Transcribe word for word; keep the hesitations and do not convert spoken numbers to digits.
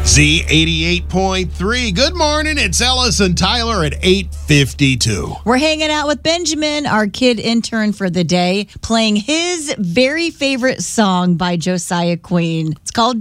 Z eighty-eight point three. Good morning. It's Ellis and Tyler at eight fifty-two. We're hanging out with Benjamin, our kid intern for the day, playing his very favorite song by Josiah Queen. It's called